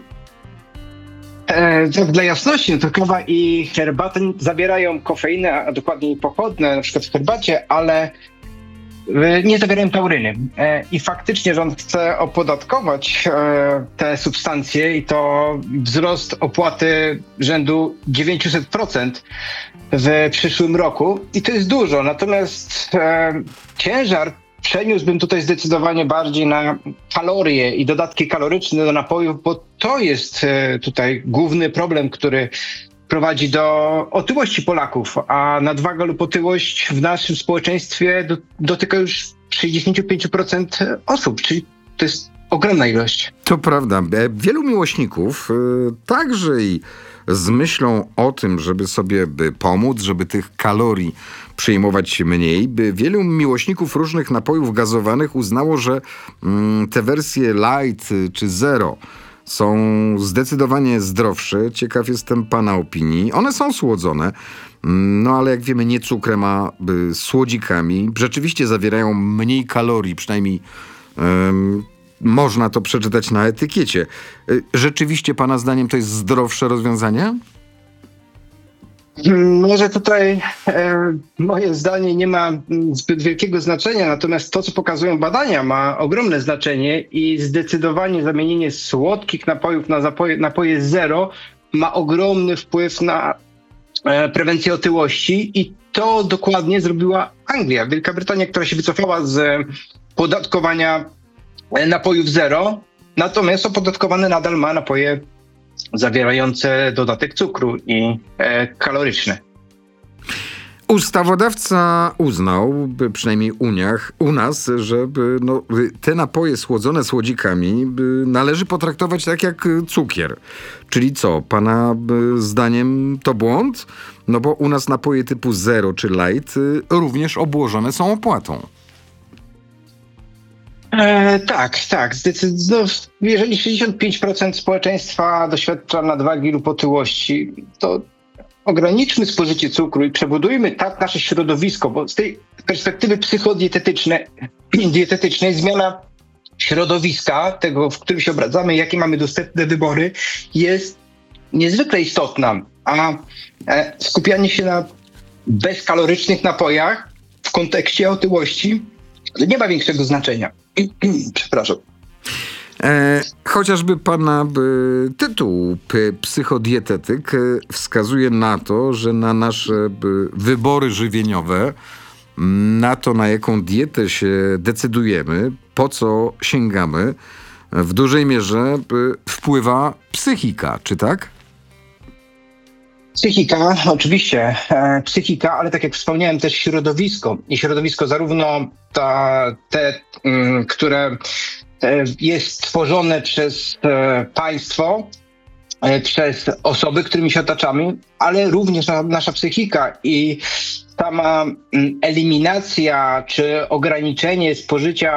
E, tak, dla jasności, no to kawa i herbata zawierają kofeinę, a dokładniej pochodne, na przykład w herbacie, ale e, nie zawierają tauryny. E, I faktycznie rząd chce opodatkować e, te substancje i to wzrost opłaty rzędu dziewięćset procent w przyszłym roku. I to jest dużo, natomiast e, ciężar przeniósłbym tutaj zdecydowanie bardziej na kalorie i dodatki kaloryczne do napojów, bo to jest e, tutaj główny problem, który prowadzi do otyłości Polaków, a nadwaga lub otyłość w naszym społeczeństwie do, dotyka już sześćdziesiąt pięć procent osób, czyli to jest ogromna ilość. To prawda. Wielu miłośników, także i z myślą o tym, żeby sobie by pomóc, żeby tych kalorii przyjmować mniej, by wielu miłośników różnych napojów gazowanych uznało, że mm, te wersje light czy zero są zdecydowanie zdrowsze. Ciekaw jestem pana opinii. One są słodzone, no ale jak wiemy nie cukrem, a y, słodzikami. Rzeczywiście zawierają mniej kalorii, przynajmniej ym, można to przeczytać na etykiecie. Y, rzeczywiście pana zdaniem to jest zdrowsze rozwiązanie? Może tutaj e, moje zdanie nie ma zbyt wielkiego znaczenia, natomiast to, co pokazują badania, ma ogromne znaczenie i zdecydowanie zamienienie słodkich napojów na zapoje, napoje zero ma ogromny wpływ na e, prewencję otyłości i to dokładnie zrobiła Anglia, Wielka Brytania, która się wycofała z podatkowania napojów zero, natomiast opodatkowane nadal ma napoje zawierające dodatek cukru i e, kaloryczne. Ustawodawca uznał, by przynajmniej Uniach, u nas, że by, no, te napoje słodzone słodzikami by należy potraktować tak jak cukier. Czyli co, pana by, zdaniem to błąd? No bo u nas napoje typu zero czy light y, również obłożone są opłatą. E, tak, tak. Zdecyd- no, jeżeli sześćdziesiąt pięć procent społeczeństwa doświadcza nadwagi lub otyłości, to ograniczmy spożycie cukru i przebudujmy tak nasze środowisko, bo z tej perspektywy psychodietetycznej dietetycznej zmiana środowiska, tego, w którym się obracamy, jakie mamy dostępne wybory, jest niezwykle istotna. A e, skupianie się na bezkalorycznych napojach w kontekście otyłości nie ma większego znaczenia. Przepraszam. E, chociażby pana by, tytuł p, psychodietetyk e, wskazuje na to, że na nasze by, wybory żywieniowe, na to, na jaką dietę się decydujemy, po co sięgamy, w dużej mierze by, wpływa psychika, czy tak? Psychika, oczywiście, e, psychika, ale tak jak wspomniałem, też środowisko. I środowisko zarówno ta, te, m, które e, jest tworzone przez e, państwo, e, przez osoby, którymi się otaczamy, ale również na, nasza psychika i sama m, eliminacja czy ograniczenie spożycia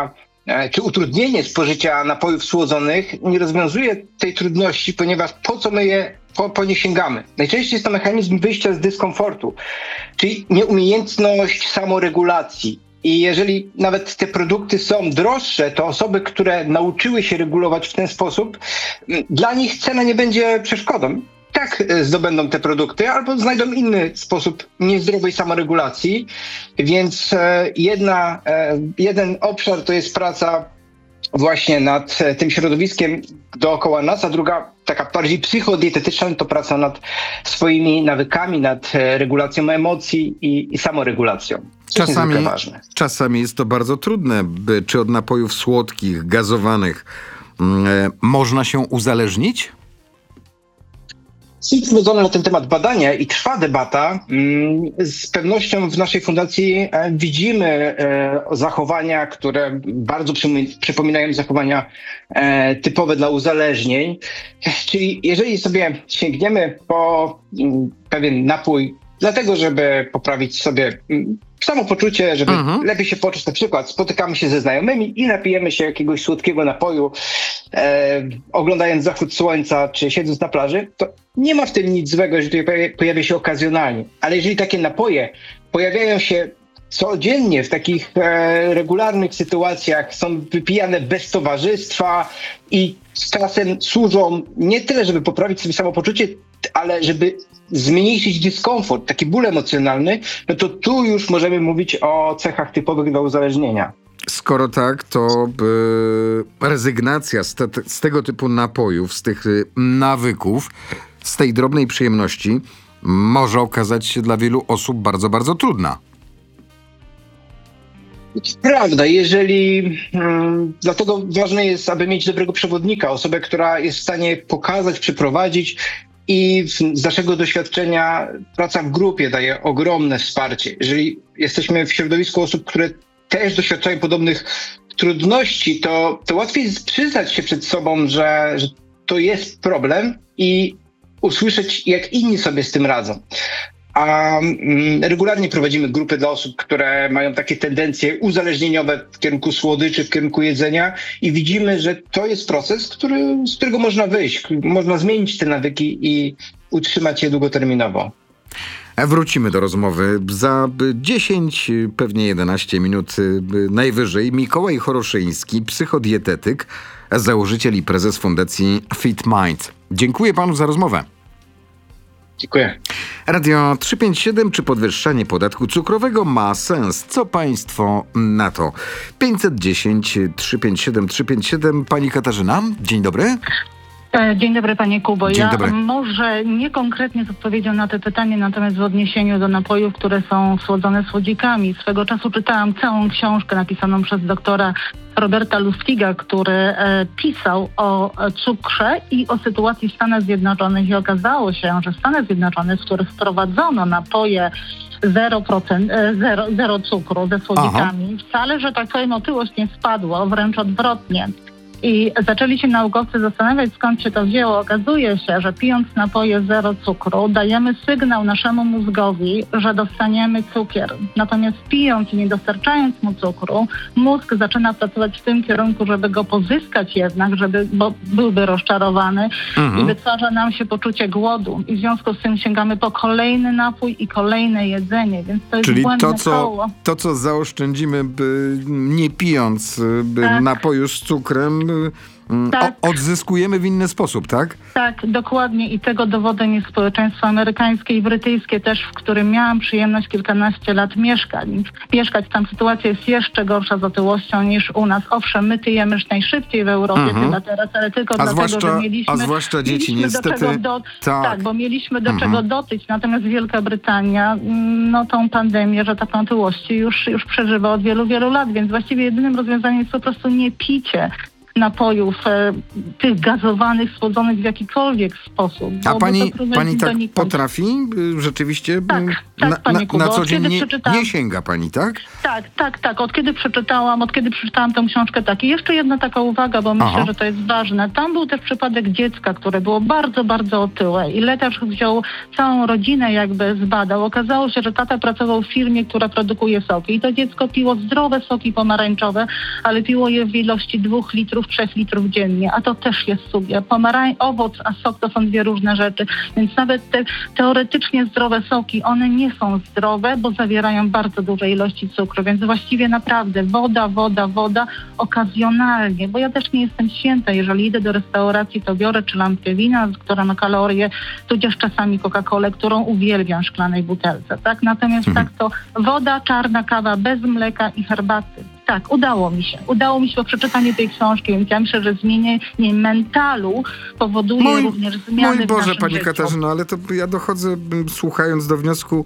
e, czy utrudnienie spożycia napojów słodzonych nie rozwiązuje tej trudności, ponieważ po co my je po, po nie sięgamy? Najczęściej jest to mechanizm wyjścia z dyskomfortu, czyli nieumiejętność samoregulacji. I jeżeli nawet te produkty są droższe, to osoby, które nauczyły się regulować w ten sposób, dla nich cena nie będzie przeszkodą. Tak zdobędą te produkty albo znajdą inny sposób niezdrowej samoregulacji. Więc jedna, jeden obszar to jest praca właśnie nad tym środowiskiem dookoła nas, a druga, taka bardziej psychodietetyczna, to praca nad swoimi nawykami, nad regulacją emocji i, i samoregulacją. Czasami, czasami jest to bardzo trudne, by, czy od napojów słodkich, gazowanych mm, można się uzależnić? Są prowadzone na ten temat badania i trwa debata. Z pewnością w naszej fundacji widzimy zachowania, które bardzo przypominają zachowania typowe dla uzależnień. Czyli jeżeli sobie sięgniemy po pewien napój dlatego, żeby poprawić sobie samopoczucie, żeby mhm. lepiej się poczuć, na przykład spotykamy się ze znajomymi i napijemy się jakiegoś słodkiego napoju, e, oglądając zachód słońca czy siedząc na plaży, to nie ma w tym nic złego, że to pojawia się okazjonalnie. Ale jeżeli takie napoje pojawiają się codziennie w takich e, regularnych sytuacjach, są wypijane bez towarzystwa i z czasem służą nie tyle, żeby poprawić sobie samopoczucie, ale żeby zmniejszyć dyskomfort, taki ból emocjonalny, no to tu już możemy mówić o cechach typowych dla uzależnienia. Skoro tak, to yy, rezygnacja z, te, z tego typu napojów, z tych yy, nawyków, z tej drobnej przyjemności może okazać się dla wielu osób bardzo, bardzo trudna. Prawda, jeżeli hmm, dlatego ważne jest, aby mieć dobrego przewodnika, osobę, która jest w stanie pokazać, przeprowadzić. I z naszego doświadczenia praca w grupie daje ogromne wsparcie. Jeżeli jesteśmy w środowisku osób, które też doświadczają podobnych trudności, to, to łatwiej jest przyznać się przed sobą, że, że to jest problem i usłyszeć, jak inni sobie z tym radzą. A mm, regularnie prowadzimy grupy dla osób, które mają takie tendencje uzależnieniowe w kierunku słodyczy, w kierunku jedzenia i widzimy, że to jest proces, który, z którego można wyjść. Można zmienić te nawyki i utrzymać je długoterminowo. Wrócimy do rozmowy za dziesięć, pewnie jedenaście minut najwyżej. Mikołaj Choroszyński, psychodietetyk, założyciel i prezes fundacji Fit Mind. Dziękuję panu za rozmowę. Dziękuję. Radio trzysta pięćdziesiąt siedem. Czy podwyższanie podatku cukrowego ma sens? Co państwo na to? pięćset dziesięć trzysta pięćdziesiąt siedem trzysta pięćdziesiąt siedem. Pani Katarzyna, dzień dobry. Dzień dobry panie Kubo. Dzień ja dobry. może nie konkretnie z odpowiedzią na to pytanie, natomiast w odniesieniu do napojów, które są słodzone słodzikami. Swego czasu czytałam całą książkę napisaną przez doktora Roberta Lustiga, który e, pisał o cukrze i o sytuacji w Stanach Zjednoczonych i okazało się, że w Stanach Zjednoczonych, w których wprowadzono napoje zero procent, zero, zero cukru ze słodzikami, Aha. wcale, że tak powiem, otyłość nie spadła, wręcz odwrotnie. I zaczęli się naukowcy zastanawiać, skąd się to wzięło. Okazuje się, że pijąc napoje zero cukru dajemy sygnał naszemu mózgowi, że dostaniemy cukier. Natomiast pijąc i nie dostarczając mu cukru, mózg zaczyna pracować w tym kierunku, żeby go pozyskać jednak, żeby, bo byłby rozczarowany mhm. i wytwarza nam się poczucie głodu. I w związku z tym sięgamy po kolejny napój i kolejne jedzenie, więc to jest Czyli błędne to, co, koło. to, co zaoszczędzimy by, nie pijąc by Tak. napoju z cukrem, Tak. O, odzyskujemy w inny sposób, tak? Tak, dokładnie i tego dowodem jest społeczeństwo amerykańskie i brytyjskie też, w którym miałam przyjemność kilkanaście lat mieszkać. mieszkać. Tam sytuacja jest jeszcze gorsza z otyłością niż u nas. Owszem, my tyjemy najszybciej w Europie Mhm. chyba teraz, ale tylko A dlatego, zwłaszcza- że mieliśmy, a zwłaszcza dzieci, mieliśmy do niestety. czego do, Tak. tak, bo mieliśmy do Mhm. czego dotyć. Natomiast Wielka Brytania, no tą pandemię, że tak otyłości już, już przeżywa od wielu, wielu lat, więc właściwie jedynym rozwiązaniem jest po prostu nie picie. napojów, e, tych gazowanych, słodzonych w jakikolwiek sposób. A bo pani, to prowadzi pani tak donikąd. potrafi y, rzeczywiście? Tak, y, tak, na, panie na, Kubo. na co Od dzień kiedy nie, przeczytałam- nie sięga pani, tak? Tak, tak, tak. Od kiedy przeczytałam, od kiedy przeczytałam tę książkę, tak. I jeszcze jedna taka uwaga, bo myślę, Aha. że to jest ważne. Tam był też przypadek dziecka, które było bardzo, bardzo otyłe i lekarz wziął całą rodzinę, jakby zbadał. Okazało się, że tata pracował w firmie, która produkuje soki i to dziecko piło zdrowe soki pomarańczowe, ale piło je w ilości dwóch litrów, trzech litrów dziennie, a to też jest sugia. Pomarań, owoc, a sok to są dwie różne rzeczy, więc nawet te teoretycznie zdrowe soki, one nie są zdrowe, bo zawierają bardzo duże ilości cukru, więc właściwie naprawdę woda, woda, woda, okazjonalnie, bo ja też nie jestem święta, jeżeli idę do restauracji, to biorę czy lampkę wina, która ma kalorie, tudzież czasami Coca-Colę, którą uwielbiam w szklanej butelce, tak? Natomiast Mhm. tak to woda, czarna kawa bez mleka i herbaty. Tak, udało mi się. Udało mi się po przeczytaniu tej książki, więc ja myślę, że zmienienie mentalu powoduje Mój, również zmiany mój w Boże, naszym pani życiu. Katarzyno, ale to ja dochodzę, m, słuchając do wniosku,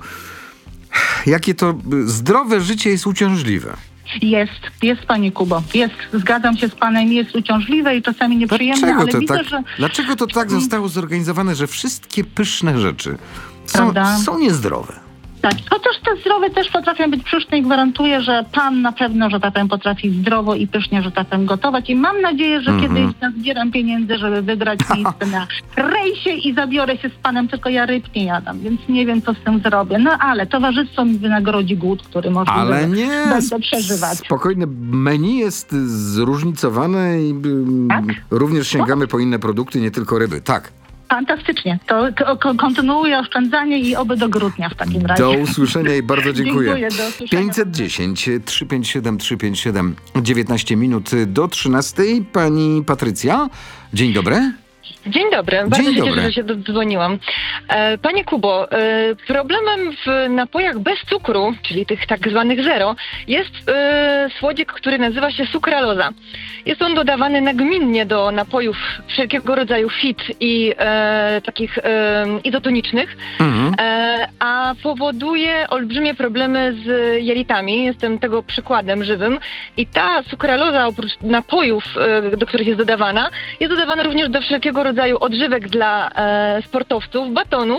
jakie to y, zdrowe życie jest uciążliwe. Jest, jest panie Kubo, jest, zgadzam się z panem, jest uciążliwe i czasami nieprzyjemne, Dlaczego ale to widzę, tak, że... dlaczego to tak zostało zorganizowane, że wszystkie pyszne rzeczy są, Prawda? są niezdrowe? Tak, chociaż te zdrowe też potrafią być pyszne i gwarantuję, że pan na pewno, że tak powiem, potrafi zdrowo i pysznie, że tak powiem, gotować i mam nadzieję, że Mhm. kiedyś nazbieram pieniędzy, żeby wygrać miejsce na rejsie i zabiorę się z panem, tylko ja ryb nie jadam, więc nie wiem, co z tym zrobię. No ale towarzystwo mi wynagrodzi głód, który może Ale nie, będę przeżywać. spokojne, menu jest zróżnicowane i Tak? y, również sięgamy po inne produkty, nie tylko ryby. Tak. Fantastycznie. To ko- ko- kontynuuję oszczędzanie i oby do grudnia w takim razie. Do usłyszenia i bardzo dziękuję. Dziękuję, do usłyszenia. pięćset dziesięć, trzysta pięćdziesiąt siedem, trzysta pięćdziesiąt siedem, dziewiętnaście minut do trzynastej. Pani Patrycja, dzień dobry. Dzień dobry, bardzo Dzień się dobry. cieszę, że się dodzwoniłam. E, Panie Kubo, e, problemem w napojach bez cukru, czyli tych tak zwanych zero, jest e, słodzik, który nazywa się sukraloza. Jest on dodawany nagminnie do napojów wszelkiego rodzaju fit i e, takich e, izotonicznych, Mhm. e, a powoduje olbrzymie problemy z jelitami. Jestem tego przykładem żywym. I ta sukraloza oprócz napojów, e, do których jest dodawana, jest dodawana również do wszelkiego rodzaju odżywek dla e, sportowców, batonów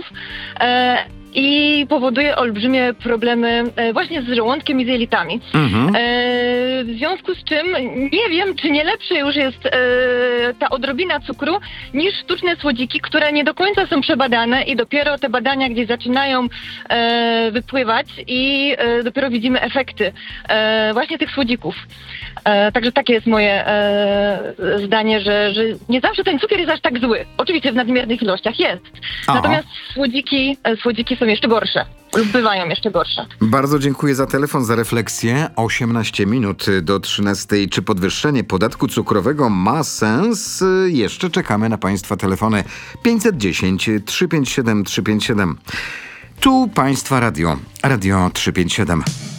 e, i powoduje olbrzymie problemy e, właśnie z żołądkiem i z jelitami. Mhm. E, w związku z czym nie wiem, czy nie lepsze już jest e, ta odrobina cukru niż sztuczne słodziki, które nie do końca są przebadane i dopiero te badania gdzieś zaczynają e, wypływać i e, dopiero widzimy efekty e, właśnie tych słodzików. E, także takie jest moje e, zdanie, że, że nie zawsze ten cukier jest aż tak zły. Oczywiście w nadmiernych ilościach jest. Aha. Natomiast słodziki, e, słodziki są jeszcze gorsze lub bywają jeszcze gorsze. Bardzo dziękuję za telefon, za refleksję. osiemnaście minut do trzynastej. Czy podwyższenie podatku cukrowego ma sens? Jeszcze czekamy na Państwa telefony. pięćset dziesięć, trzysta pięćdziesiąt siedem, trzysta pięćdziesiąt siedem. Tu Państwa radio. Radio trzysta pięćdziesiąt siedem.